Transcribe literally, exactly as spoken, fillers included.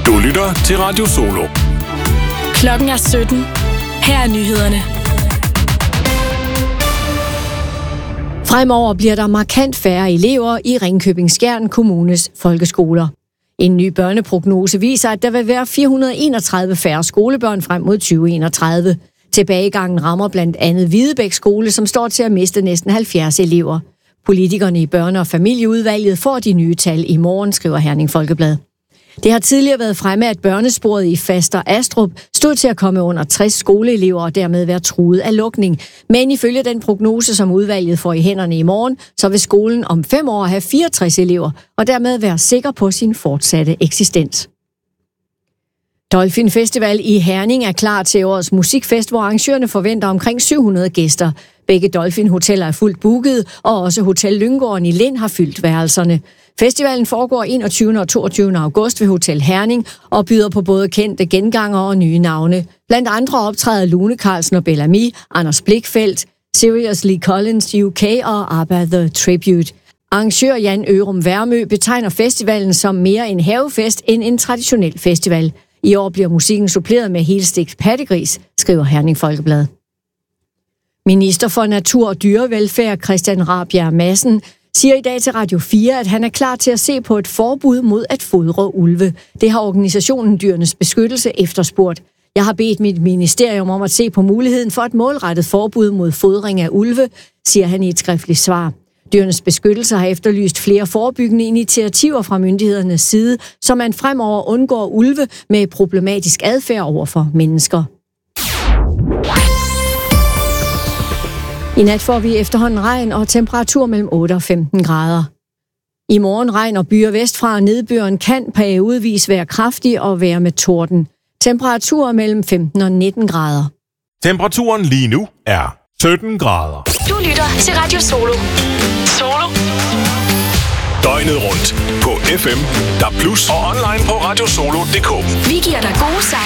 Du lytter til Radio Solo. Klokken er sytten. Her er nyhederne. Fremover bliver der markant færre elever i Ringkøbing-Skjern Kommunes folkeskoler. En ny børneprognose viser, at der vil være fire hundrede og enogtredive færre skolebørn frem mod tyve enogtredive. Tilbagegangen rammer blandt andet Hvidebæk Skole, som står til at miste næsten halvfjerds elever. Politikerne i børne- og familieudvalget får de nye tal i morgen, skriver Herning Folkeblad. Det har tidligere været fremme, at børnesporet i Faster Astrup stod til at komme under tres skoleelever og dermed være truet af lukning. Men ifølge den prognose, som udvalget får i hænderne i morgen, så vil skolen om fem år have fireogtres elever og dermed være sikker på sin fortsatte eksistens. Dolphin Festival i Herning er klar til årets musikfest, hvor arrangørerne forventer omkring syv hundrede gæster. Begge Dolphin Hoteller er fuldt booket, og også Hotel Lyngården i Lind har fyldt værelserne. Festivalen foregår enogtyvende og toogtyvende august ved Hotel Herning og byder på både kendte gengangere og nye navne. Blandt andre optræder Lune Carlsen og Bellamy, Anders Blichfeldt, Seriously Collins U K og ABBA The Tribute. Arrangør Jan Ørum Værmø betegner festivalen som mere en havefest end en traditionel festival. I år bliver musikken suppleret med helstegt pattegris, skriver Herning Folkeblad. Minister for Natur og Dyrevelfærd Christian Rabjerg Madsen siger i dag til Radio fire, at han er klar til at se på et forbud mod at fodre ulve. Det har organisationen Dyrenes Beskyttelse efterspurgt. Jeg har bedt mit ministerium om at se på muligheden for et målrettet forbud mod fodring af ulve, siger han i et skriftligt svar. Dyrenes Beskyttelse har efterlyst flere forebyggende initiativer fra myndighedernes side, så man fremover undgår ulve med problematisk adfærd over for mennesker. I nat får vi efterhånden regn og temperatur mellem otte og femten grader. I morgen regn og byer vestfra, og nedbøren kan periodevis være kraftig og være med torden. Temperaturer mellem femten og nitten grader. Temperaturen lige nu er sytten grader. Du lytter til Radio Solo. Solo. Døgnet rundt på F M, D A B plus og online på radiosolo punktum d k. Vi giver dig gode sang